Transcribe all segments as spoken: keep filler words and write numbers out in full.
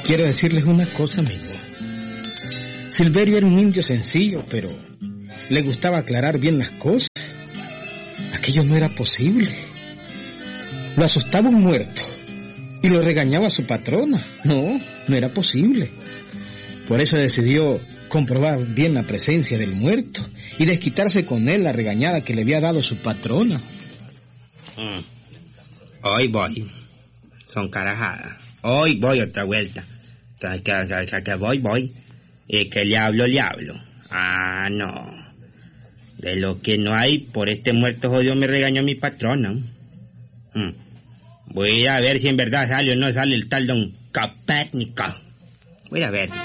quiero decirles una cosa, amigo. Silverio era un indio sencillo, pero le gustaba aclarar bien las cosas. Aquello no era posible. Lo asustaba un muerto y lo regañaba su patrona. No, no era posible. Por eso decidió comprobar bien la presencia del muerto y desquitarse con él la regañada que le había dado su patrona. Mm. Hoy voy. Son carajadas. Hoy voy otra vuelta. Que, que, que, que voy, voy. Y que le hablo, le hablo. Ah, no. De lo que no hay, por este muerto jodido me regañó mi patrona. Mm. Voy a ver si en verdad sale o no sale el tal don Copérnico. Voy a ver.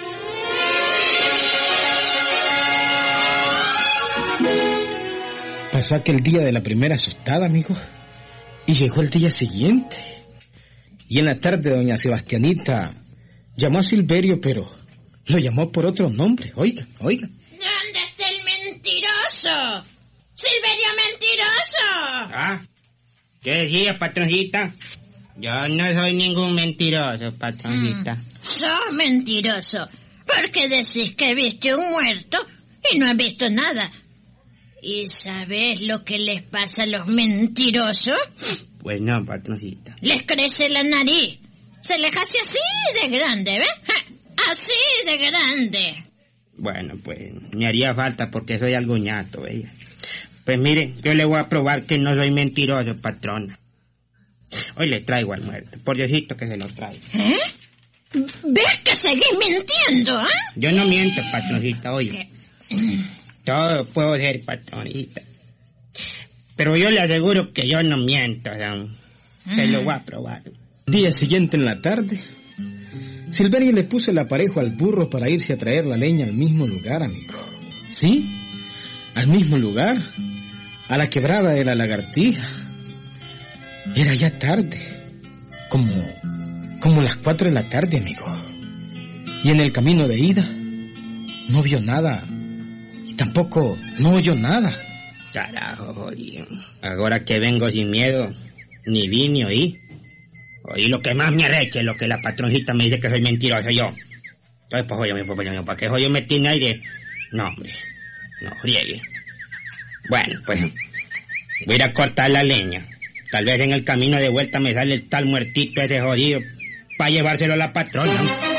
Pasó aquel día de la primera asustada, amigo, y llegó el día siguiente. Y en la tarde doña Sebastianita llamó a Silverio, pero lo llamó por otro nombre. Oiga, oiga. ¿Dónde está el mentiroso? ¡Silverio mentiroso! ¿Ah? ¿Qué decía, patroncita? Yo no soy ningún mentiroso, patroncita. Mm, sos mentiroso, porque decís que viste un muerto y no has visto nada. ¿Y sabés lo que les pasa a los mentirosos? Pues no, patroncita. Les crece la nariz. Se les hace así de grande, ¿ves? Así de grande. Bueno, pues me haría falta porque soy algo ñato, ella. Pues mire, yo le voy a probar que no soy mentiroso, patrona. Hoy le traigo al muerto. Por Diosito que se lo traigo. ¿Eh? ¿Ves que seguís mintiendo, eh? Yo no miento, patroncita, oye. ¿Qué? Todo puedo ser, patronita. Pero yo le aseguro que yo no miento, ¿no? Se lo voy a probar. Día siguiente en la tarde, Silverio le puso el aparejo al burro para irse a traer la leña al mismo lugar, amigo. ¿Sí? Al mismo lugar, a la quebrada de la lagartija. Era ya tarde, como, como las cuatro de la tarde, amigo. Y en el camino de ida, no vio nada, y tampoco no oyó nada. Carajo, jodido. Ahora que vengo sin miedo, ni vi ni oí. Oí lo que más me arreche, lo que la patroncita me dice que soy mentiroso yo. Entonces, pues, oye, pues, oye, ¿para qué jodido me tiene ahí de...? No, hombre, no, friegue. Bueno, pues, voy a ir a cortar la leña. Tal vez en el camino de vuelta me sale el tal muertito ese jodido para llevárselo a la patrona.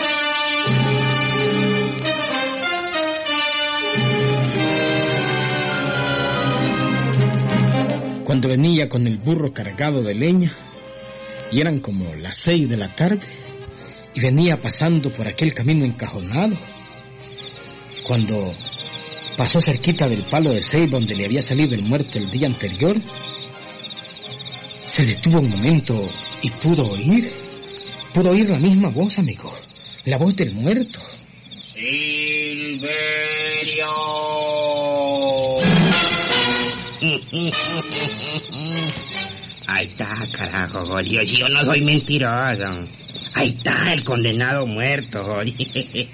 Cuando venía con el burro cargado de leña, y eran como las seis de la tarde, y venía pasando por aquel camino encajonado, cuando pasó cerquita del palo de seis donde le había salido el muerto el día anterior, se detuvo un momento y pudo oír, pudo oír la misma voz, amigo, la voz del muerto. ¡Silverio! Ahí está, carajo, jodido, si yo no soy mentiroso. Ahí está el condenado muerto, jodido.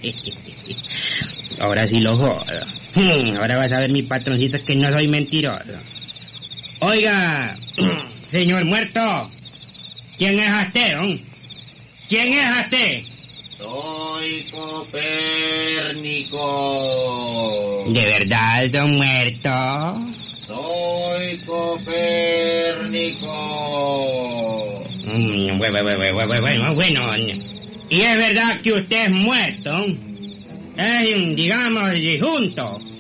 Ahora sí lo jodo. Ahora vas a ver mi patroncita que no soy mentiroso. Oiga, señor muerto, ¿quién es usted, don? ¿Quién es usted? Soy Copérnico. ¿De verdad, don muerto? Soy Copérnico. Mm, bueno, bueno, bueno, bueno. ¿Y es verdad que usted es muerto? Es, digamos, difunto.